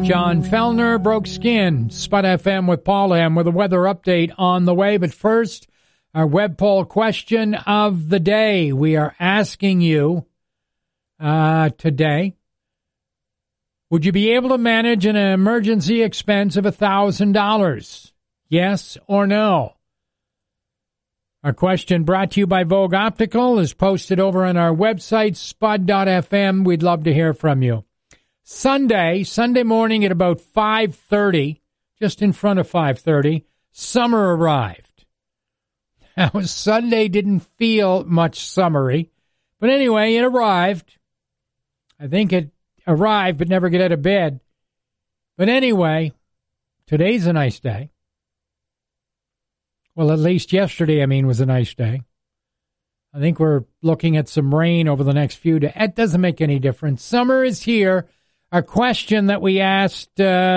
John Fellner, Broke Skin, Spud FM with Paul M with a weather update on the way. But first, our web poll question of the day. We are asking you today, would you be able to manage an emergency expense of $1,000? Yes or no? Our question brought to you by Vogue Optical is posted over on our website, spud.fm. We'd love to hear from you. Sunday morning at about 5:30, just in front of 5:30, summer arrived. Now, Sunday didn't feel much summery, but anyway, it arrived. I think it arrived but never get out of bed. But anyway, today's a nice day. Well, at least yesterday, was a nice day. I think we're looking at some rain over the next few days. It doesn't make any difference. Summer is here. Our question that we asked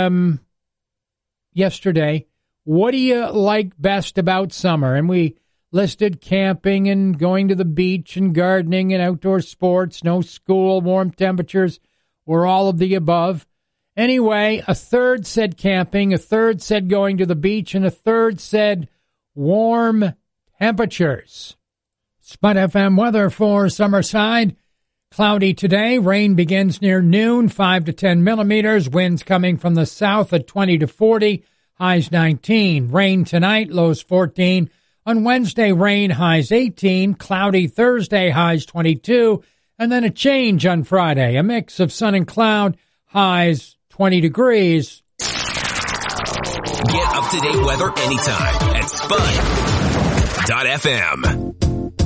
yesterday, what do you like best about summer? And we listed camping and going to the beach and gardening and outdoor sports, no school, warm temperatures, or all of the above. Anyway, a third said camping, a third said going to the beach, and a third said warm temperatures. Spud FM weather for Summerside. Cloudy today. Rain begins near noon, 5 to 10 millimeters. Winds coming from the south at 20 to 40. Highs 19. Rain tonight, lows 14. On Wednesday, rain, highs 18. Cloudy Thursday, highs 22. And then a change on Friday. A mix of sun and cloud, highs 20 degrees. Get up-to-date weather anytime at spud.fm.